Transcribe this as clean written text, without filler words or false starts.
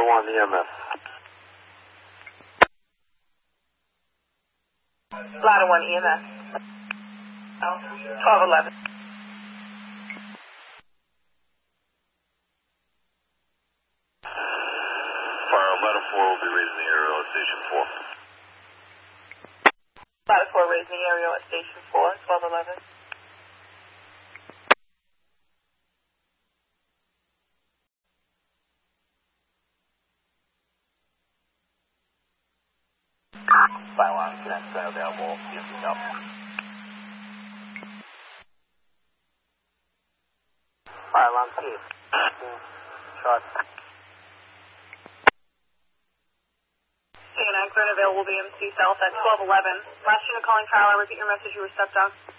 1 EMS. Ladder 1 EMS. 1211. Fire ladder 4 will be raising the aerial at station 4. Ladder 4 raising the aerial at station 4, 1211. Fire line connect available. Up. Fire line 2. Shot. Taking current available BMC South at 1211. Last unit calling Kyle, I repeat your message, you were stepped on.